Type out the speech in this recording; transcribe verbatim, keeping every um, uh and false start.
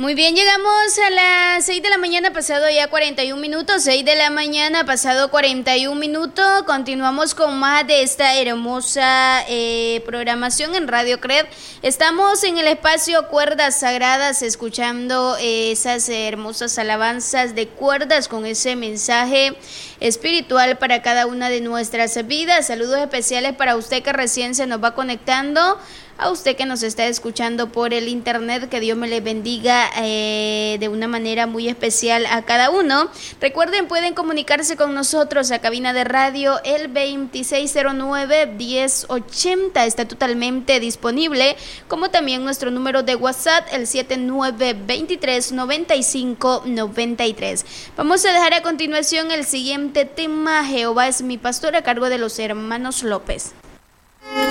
Muy bien, llegamos a las seis de la mañana, pasado ya cuarenta y un minutos, seis de la mañana, pasado cuarenta y un minutos, continuamos con más de esta hermosa eh, programación en Radio Cred. Estamos en el espacio Cuerdas Sagradas, escuchando eh, esas hermosas alabanzas de cuerdas con ese mensaje espiritual para cada una de nuestras vidas. Saludos especiales para usted que recién se nos va conectando, a usted que nos está escuchando por el internet, que Dios me le bendiga eh, de una manera muy especial a cada uno. Recuerden, pueden comunicarse con nosotros a cabina de radio el veintiséis cero nueve, diez ochenta, está totalmente disponible, como también nuestro número de WhatsApp, el siete nueve dos tres, nueve cinco nueve tres. Vamos a dejar a continuación el siguiente tema, Jehová es mi pastor, a cargo de los hermanos López.